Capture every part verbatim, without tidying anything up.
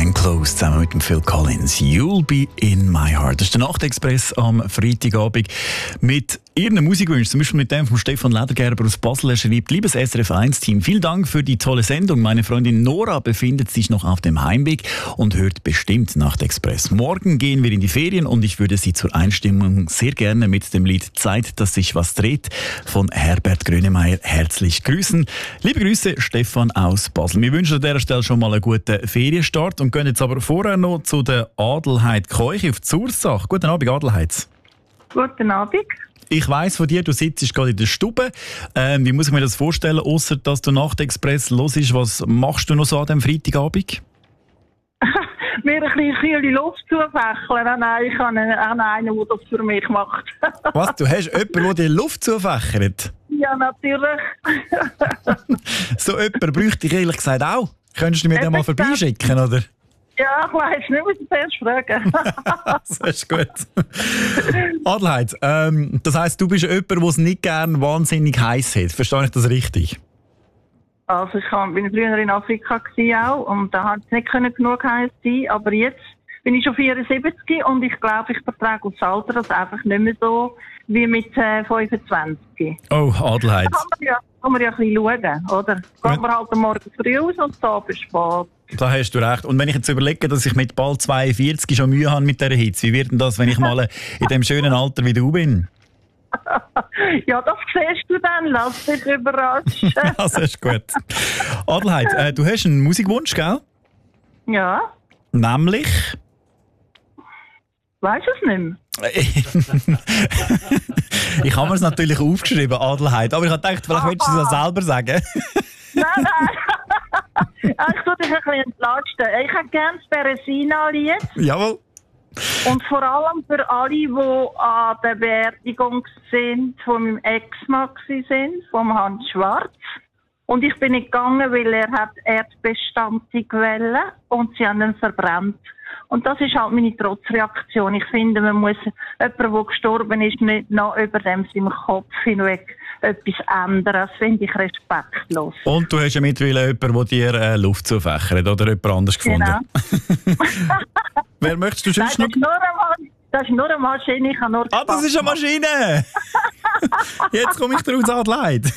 Glenn Close zusammen mit dem Phil Collins. You'll be in my heart. Das ist der Nachtexpress am Freitagabend mit Ihren Musikwünschen, zum Beispiel mit dem von Stefan Ledergerber aus Basel. Er schreibt: Liebes S R F eins Team, vielen Dank für die tolle Sendung. Meine Freundin Nora befindet sich noch auf dem Heimweg und hört bestimmt Nachtexpress. Morgen gehen wir in die Ferien und ich würde Sie zur Einstimmung sehr gerne mit dem Lied Zeit, dass sich was dreht von Herbert Grönemeyer herzlich grüßen. Liebe Grüße, Stefan aus Basel. Wir wünschen an dieser Stelle schon mal einen guten Ferienstart und gehen jetzt aber vorher noch zu der Adelheid Keuchi auf die Ursach. Guten Abend, Adelheid. Guten Abend. Ich weiss von dir, du sitzt gerade in der Stube. Ähm, wie muss ich mir das vorstellen, außer dass du Nachtexpress hörst? Was machst du noch so an diesem Freitagabend? Mir ein bisschen kühle Luft zufächeln. Ah, nein, ich habe einen, einen, der das für mich macht. Was, du hast jemanden, der dir Luft zufächert? Ja, natürlich. So jemanden bräuchte ich ehrlich gesagt auch. Könntest du mir den mal vorbeischicken, oder? Ja, ich weiss nicht, muss ich zuerst fragen. Das ist gut. Adelheid, ähm, das heisst, du bist jemand, der es nicht gerne wahnsinnig heiß hat. Verstehe ich das richtig? Also ich war früher in Afrika auch und da hat es nicht genug heiß sein, aber jetzt bin ich schon vierundsiebzig und ich glaube, ich vertrage aufs Alter das einfach nicht mehr so wie mit äh, fünfundzwanzig. Oh, Adelheid. Da kann man ja, kann man ja ein bisschen schauen, oder? Geht man halt am Morgen früh aus und am Abend spät. Da hast du recht. Und wenn ich jetzt überlege, dass ich mit bald zweiundvierzig schon Mühe habe mit dieser Hitze, wie wird denn das, wenn ich mal in dem schönen Alter wie du bin? Ja, das siehst du dann. Lass dich überraschen. Das ist gut. Adelheid, äh, du hast einen Musikwunsch, gell? Ja. Nämlich? Weisst du es nicht mehr? Ich habe mir es natürlich aufgeschrieben, Adelheid. Aber ich habe gedacht, vielleicht willst du es ja selber sagen. Nein, nein. Ich tue dich ein bisschen entlasten. Ich hätte gerne das Beresina-Lied. Jawohl. Und vor allem für alle, die an der Beerdigung sind, von meinem Ex-Mann sind, vom Hans Schwarz. Und ich bin nicht gegangen, weil er hat Erdbestandig wollte und sie haben ihn verbrannt. Und das ist halt meine Trotzreaktion. Ich finde, man muss jemanden, der gestorben ist, nicht noch über dem seinem Kopf hinweg etwas ändern. Das finde ich respektlos. Und du hast ja mittlerweile jemanden, der dir äh, Luft zufächert oder jemand anders gefunden. Genau. Wer möchtest du sonst Nein, noch? das, ist nur eine, das ist nur eine Maschine. Ich habe nur Ah, das ist eine Maschine! Jetzt komme ich daraus, Adelheid.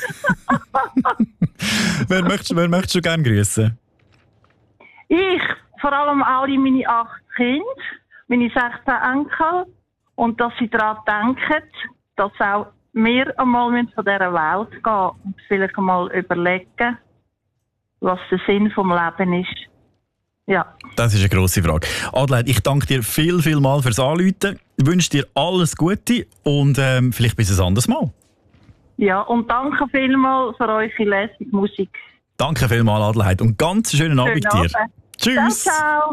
wer, möchtest, wer möchtest du gerne grüßen? Ich, vor allem alle meine acht Kinder, meine sechzehn Enkel, und dass sie daran denken, dass auch wir einmal von dieser Welt gehen und vielleicht einmal überlegen, was der Sinn vom Leben ist. Ja. Das ist eine grosse Frage. Adelheid, ich danke dir viel, viel mal fürs Anrufen. Ich wünsche dir alles Gute und ähm, vielleicht bis ein anderes Mal. Ja, und danke vielmals für eure lässige Musik. Danke vielmals, Adelheid, und ganz schönen Abend dir. Abend. Tschüss. Ciao, ciao.